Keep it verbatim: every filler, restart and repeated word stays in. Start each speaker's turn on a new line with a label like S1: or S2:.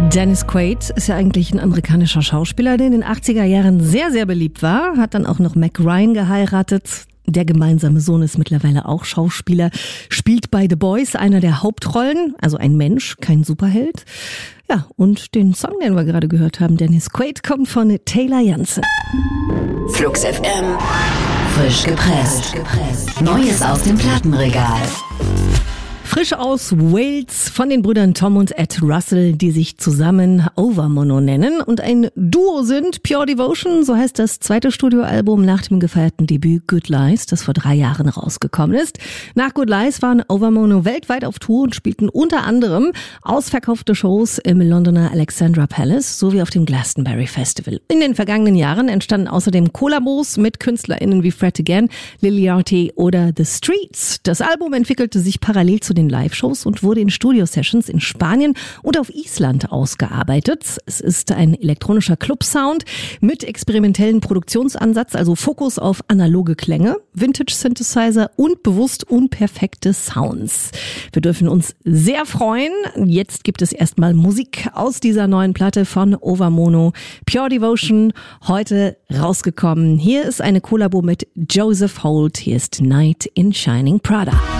S1: Dennis Quaid ist ja eigentlich ein amerikanischer Schauspieler, der in den achtziger Jahren sehr, sehr beliebt war. Hat dann auch noch Meg Ryan geheiratet. Der gemeinsame Sohn ist mittlerweile auch Schauspieler, spielt bei The Boys einer der Hauptrollen, also ein Mensch, kein Superheld. Ja, und den Song, den wir gerade gehört haben, Dennis Quaid, kommt von Taylor Jansen.
S2: Flux F M, frisch gepresst. Neues aus dem Plattenregal.
S1: Frisch aus Wales von den Brüdern Tom und Ed Russell, die sich zusammen Overmono nennen und ein Duo sind. Pure Devotion, so heißt das zweite Studioalbum nach dem gefeierten Debüt Good Lies, das vor drei Jahren rausgekommen ist. Nach Good Lies waren Overmono weltweit auf Tour und spielten unter anderem ausverkaufte Shows im Londoner Alexandra Palace sowie auf dem Glastonbury Festival. In den vergangenen Jahren entstanden außerdem Kollabos mit KünstlerInnen wie Fred Again, Liliarty oder The Streets. Das Album entwickelte sich parallel zu den Live-Shows und wurde in Studio-Sessions in Spanien und auf Island ausgearbeitet. Es ist ein elektronischer Club-Sound mit experimentellen Produktionsansatz, also Fokus auf analoge Klänge, Vintage-Synthesizer und bewusst unperfekte Sounds. Wir dürfen uns sehr freuen. Jetzt gibt es erstmal Musik aus dieser neuen Platte von Overmono. Pure Devotion, heute rausgekommen. Hier ist eine Kollabo mit Joseph Holt. Hier ist Night in Shining Prada.